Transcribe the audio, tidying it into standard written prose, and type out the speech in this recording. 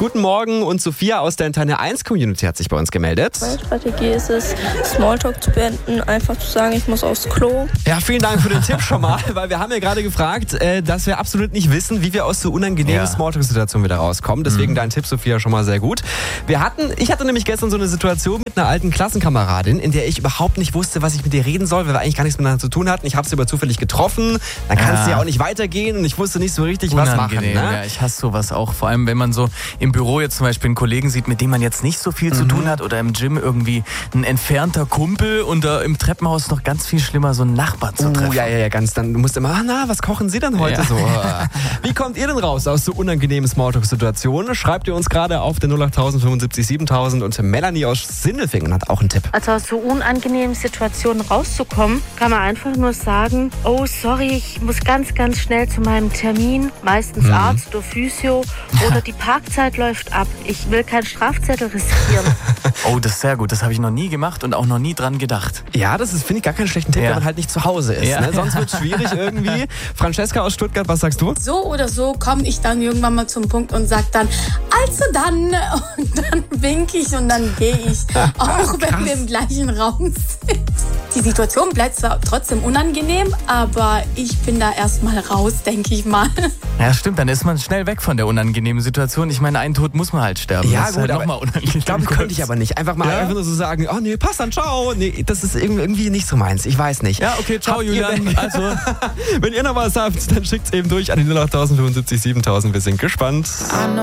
Guten Morgen, und Sophia aus der Antenne 1 Community hat sich bei uns gemeldet. Meine Strategie ist es, Smalltalk zu beenden, einfach zu sagen, ich muss aufs Klo. Ja, vielen Dank für den Tipp schon mal, weil wir haben ja gerade gefragt, dass wir absolut nicht wissen, wie wir aus so unangenehmen Smalltalk-Situationen wieder rauskommen. Deswegen dein Tipp, Sophia, schon mal sehr gut. Ich hatte nämlich gestern so eine Situation mit einer alten Klassenkameradin, in der ich überhaupt nicht wusste, was ich mit ihr reden soll, weil wir eigentlich gar nichts miteinander zu tun hatten. Ich habe sie aber zufällig getroffen, dann kann es ja auch nicht weitergehen und ich wusste nicht so richtig, was machen. Ne? Ja, ich hasse sowas auch, vor allem wenn man so im Büro jetzt zum Beispiel einen Kollegen sieht, mit dem man jetzt nicht so viel zu tun hat, oder im Gym irgendwie ein entfernter Kumpel und im Treppenhaus noch ganz viel schlimmer, so einen Nachbar zu treffen. Ja, ganz. Dann musst du immer, was kochen Sie denn heute so? Wie kommt ihr denn raus aus so unangenehmen Smalltalk-Situationen? Schreibt ihr uns gerade auf der 08000 75 7000, und Melanie aus Sindelfingen hat auch einen Tipp. Also aus so unangenehmen Situationen rauszukommen, kann man einfach nur sagen, oh sorry, ich muss ganz, ganz schnell zu meinem Termin, meistens Arzt oder Physio, oder die Parkzeit läuft ab. Ich will keinen Strafzettel riskieren. Oh, das ist sehr gut. Das habe ich noch nie gemacht und auch noch nie dran gedacht. Ja, das ist, finde ich, gar keinen schlechten Tipp, wenn man halt nicht zu Hause ist. Ne? Sonst wird es schwierig irgendwie. Francesca aus Stuttgart, was sagst du? So oder so komme ich dann irgendwann mal zum Punkt und sage dann, also dann, und dann winke ich und dann gehe ich, auch wenn wir im gleichen Raum sind. Die Situation bleibt zwar trotzdem unangenehm, aber ich bin da erstmal raus, denke ich mal. Ja, stimmt, dann ist man schnell weg von der unangenehmen Situation. Ich meine, einen Tod muss man halt sterben. Ja, das ist gut, halt aber noch mal unangenehm. ich glaube, das könnte ich aber nicht. Einfach nur so sagen, oh nee, passt dann, ciao. Nee, das ist irgendwie nicht so meins. Ich weiß nicht. Ja, okay, ciao, Julian. Also, wenn ihr noch was habt, dann schickt's eben durch an die 08000 75 7000. Wir sind gespannt.